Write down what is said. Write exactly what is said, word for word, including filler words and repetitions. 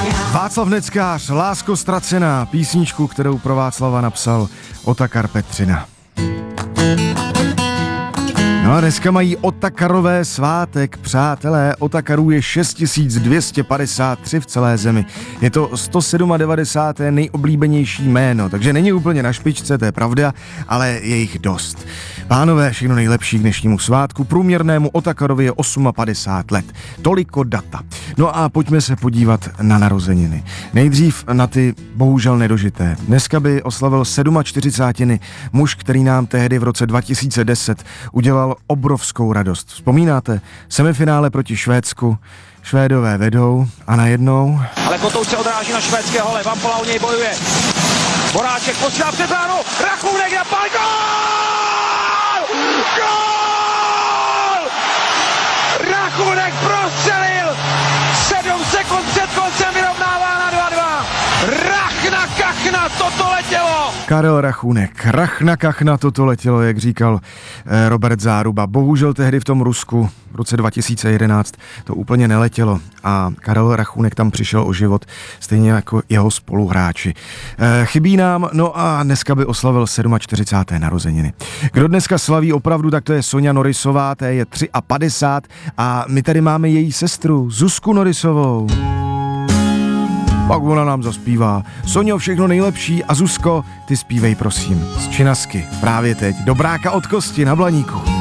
Václav Neckář, Lásko ztracená, písničku, kterou pro Václava napsal Otakar Petřina. No a dneska mají Otakarové svátek, přátelé. Otakarů je šest tisíc dvě stě padesát tři v celé zemi. Je to sto devadesát sedm nejoblíbenější jméno, takže není úplně na špičce, to je pravda, ale je jich dost. Pánové, všechno nejlepší k dnešnímu svátku. Průměrnému Otakarovi je padesát osm let. Toliko data. No a pojďme se podívat na narozeniny. Nejdřív na ty bohužel nedožité. Dneska by oslavil sedmačtyřicátiny muž, který nám tehdy v roce dva tisíce deset udělal obrovskou radost. Vzpomínáte? Semifinále proti Švédsku. Švédové vedou a najednou... Ale Kotouč se odráží na švédského hole, Vampola u něj bojuje. Boráček posílá před bránu, Rachůnek na pál, gól! Gól! Rachůnek prostřelil! Sedm sekund před koncem vyrovnává na dva dva. Rachna kachna, toto letělo! Karel Rachůnek, rachna kachna, toto letělo, jak říkal eh, Robert Záruba. Bohužel tehdy v tom Rusku v roce dva tisíce jedenáct to úplně neletělo a Karel Rachůnek tam přišel o život, stejně jako jeho spoluhráči. Eh, chybí nám, no a dneska by oslavil čtyřicáté sedmé narozeniny. Kdo dneska slaví opravdu, tak to je Soňa Norisová, té je padesát tři a my tady máme její sestru Zuzku Norisovou. Pak ona nám zaspívá. Soňo, všechno nejlepší a Zuzko, ty zpívej prosím z Činasky právě teď. Dobráka od kosti na Blaníku.